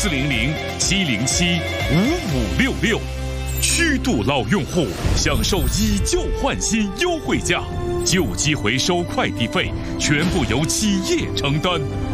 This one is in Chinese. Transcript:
0400-707-5566，虚度老用户享受以旧换新优惠价，旧机回收快递费全部由企业承担。